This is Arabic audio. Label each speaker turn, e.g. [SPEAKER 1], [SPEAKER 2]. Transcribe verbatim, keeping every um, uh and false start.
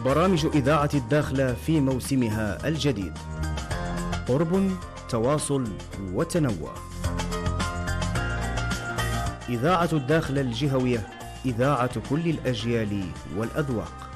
[SPEAKER 1] برامج إذاعة الداخلة في موسمها الجديد. قرب، تواصل وتنوع. إذاعة الداخلة الجهوية، إذاعة كل الأجيال والأذواق.